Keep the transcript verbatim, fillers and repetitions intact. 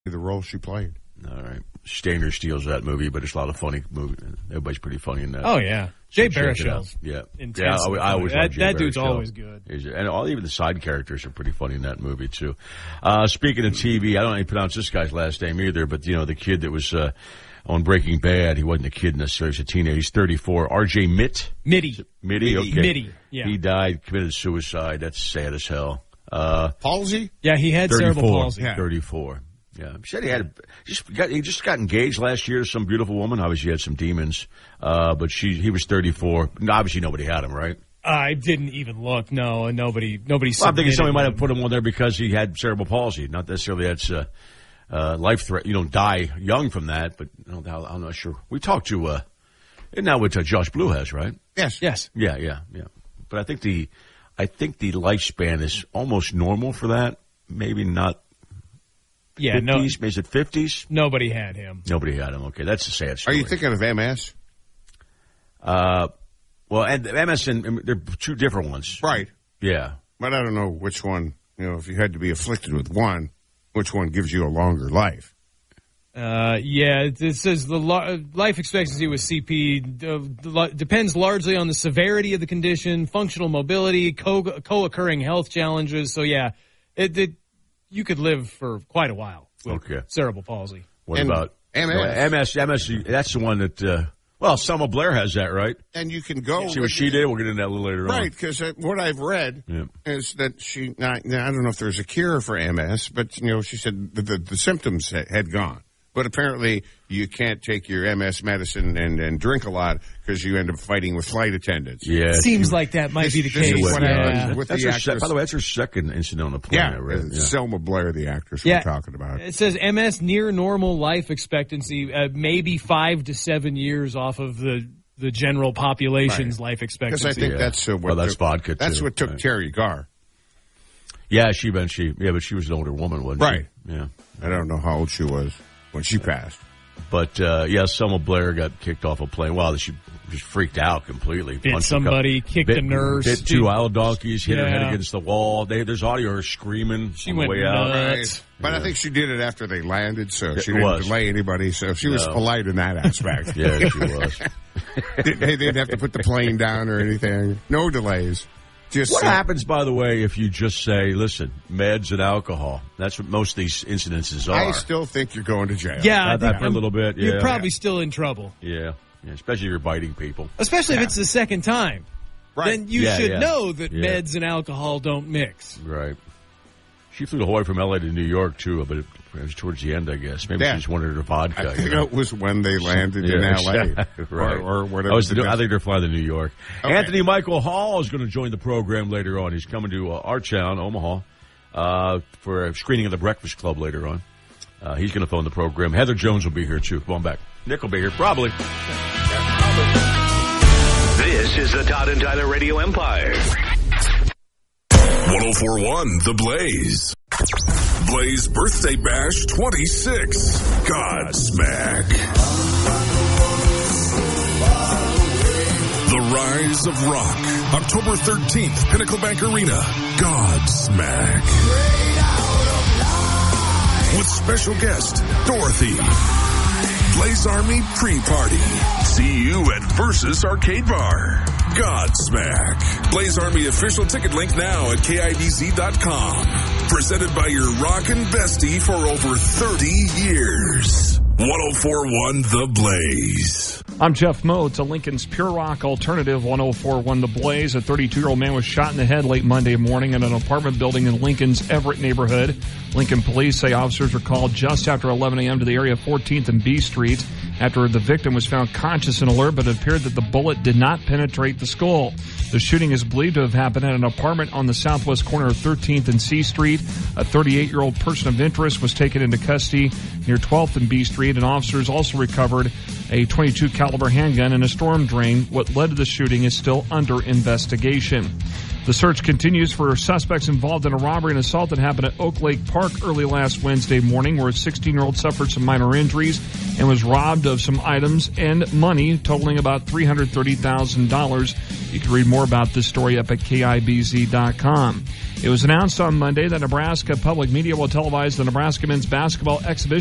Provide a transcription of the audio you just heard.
the role she played. All right. Stainer steals that movie, but it's a lot of funny movie. Everybody's pretty funny in that. Oh, yeah. So Jay Baruchel's. Yeah. Yeah, I, I always that, love Jay that dude's Baruchel. always good. And all, even the side characters are pretty funny in that movie, too. Uh, speaking of T V, I don't know how you pronounce this guy's last name either, but, you know, the kid that was uh, on Breaking Bad, he wasn't a kid necessarily, he was a teenager. He's thirty-four. R J Mitt? Mitty. Mitty, okay. Mitty, yeah. He died, committed suicide. That's sad as hell. Uh, Palsy? Yeah, he had cerebral palsy. Yeah. thirty-four. Yeah, he said he had just got he just got engaged last year to some beautiful woman. Obviously, he had some demons, uh, but she he was thirty-four. Obviously, nobody had him, right? I didn't even look. No, and nobody nobody. Well, I'm thinking somebody might him. have put him on there because he had cerebral palsy. Not necessarily that's uh, uh, life threat. You don't die young from that, but you know, I'm not sure. We talked to uh, isn't that what uh, Josh Blue has, right? Yes. Yes. Yeah, yeah, yeah. But I think the I think the lifespan is almost normal for that. Maybe not. Yeah, fifties, no. Is it fifties? Nobody had him. Nobody had him. Okay, that's a sad story. Are you thinking of M S? Uh, well, and M S and they're two different ones. Right. Yeah. But I don't know which one, you know, if you had to be afflicted with one, which one gives you a longer life? Uh, yeah, it, it says the lo- life expectancy with C P uh, depends largely on the severity of the condition, functional mobility, co- co-occurring health challenges. So, yeah, it, it you could live for quite a while with Okay. cerebral palsy. What And about M S? No, M S, M S, that's the one that, uh, well, Selma Blair has that, right? And you can go. See what she did? We'll get into that a little later on. Right, because uh, what I've read Yeah. is that she, now, now, I don't know if there's a cure for M S, but, you know, she said the, the, the symptoms had, had gone. But apparently you can't take your M S medicine and, and drink a lot because you end up fighting with flight attendants. Yeah. Seems she, like that might This- be the this is case. what Yeah. happened with that's the her se- actress. by the way, that's her second incident on the plane. Yeah, I read. uh, Yeah. Selma Blair, the actress Yeah. we're talking about. It says M S near normal life expectancy, uh, maybe five to seven years off of the the general population's Right. life Because expectancy. I think Yeah. that's uh, what Well, that's took, vodka, That's too. what took Right. Terry Garr. Yeah, she been she yeah, but she was an older woman, wasn't Right. she? Yeah. I don't know how old she was when she passed. But uh, yeah, Selma Blair got kicked off a plane. Wow, she just freaked out completely. Bit Punched a somebody, couple- kicked bit, a nurse. bit two She- wild donkeys, hit her head Yeah. against the wall. They, there's audio of her screaming She on went the way out. nuts. But Yeah. I think she did it after they landed, so It she didn't was. delay anybody. So she was No. polite in that aspect. Yeah, she was. they, they didn't have to put the plane down or anything. No delays. Just What uh, happens, by the way, if you just say, "Listen, meds and alcohol"? That's what most of these incidences are. I still think you're going to jail. Yeah, I Had that think for a I'm- little bit. You're Yeah. probably still in trouble, Yeah, yeah, especially if you're biting people. especially if it's the second time. Right. Then you Yeah, should yeah. know that Yeah. meds and alcohol don't mix. Right. She flew to Hawaii from L A to New York too, but it was towards the end, I guess. Maybe Yeah. she just wanted her vodka. I think you know? it was when they landed in Yeah, L A right. or, or whatever. I, was the the, I def- think they're flying to New York. Okay. Anthony Michael Hall is going to join the program later on. He's coming to uh, our town, Omaha, uh, for a screening of The Breakfast Club later on. Uh, he's going to phone the program. Heather Jones will be here too. Come on back. Nick will be here, probably. This is the Todd and Tyler Radio Empire. one oh four point one The Blaze. Blaze Birthday Bash twenty-six. Godsmack. The Rise of Rock. October thirteenth, Pinnacle Bank Arena. Godsmack. With special guest, Dorothy. Blaze Army pre-party. See you at Versus Arcade Bar. Godsmack. Blaze Army official ticket link now at K I D Z dot com. Presented by your rockin' bestie for over thirty years. one oh four point one The Blaze. I'm Jeff Moe. It's a Lincoln's Pure Rock alternative. one oh four point one The Blaze. A thirty-two-year-old man was shot in the head late Monday morning in an apartment building in Lincoln's Everett neighborhood. Lincoln police say officers were called just after eleven a.m. to the area of fourteenth and B Street after the victim was found conscious and alert, but it appeared that the bullet did not penetrate the skull. The shooting is believed to have happened at an apartment on the southwest corner of thirteenth and C Street. A thirty-eight-year-old person of interest was taken into custody near twelfth and B Street, and officers Officers also recovered a twenty-two caliber handgun and a storm drain. What led to the shooting is still under investigation. The search continues for suspects involved in a robbery and assault that happened at Oak Lake Park early last Wednesday morning, where a sixteen-year-old suffered some minor injuries and was robbed of some items and money totaling about three hundred thirty thousand dollars. You can read more about this story up at K I B Z dot com. It was announced on Monday that Nebraska Public Media will televise the Nebraska men's basketball exhibition